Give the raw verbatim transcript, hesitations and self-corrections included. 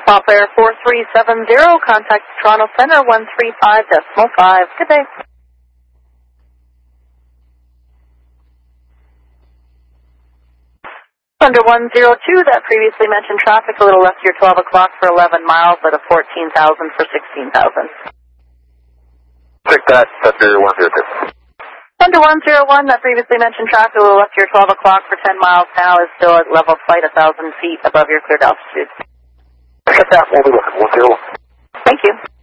Small player four three seven zero, contact Toronto Center one three five decimal five. Good day. Thunder one zero two, that previously mentioned traffic, a little left here, twelve o'clock for eleven miles at a fourteen thousand for sixteen thousand. Take that, Thunder one zero two. Thunder one zero one, that previously mentioned traffic, a little left here, twelve o'clock for ten miles now, is still at level flight one thousand feet above your cleared altitude. Check that, one zero one. Thank you.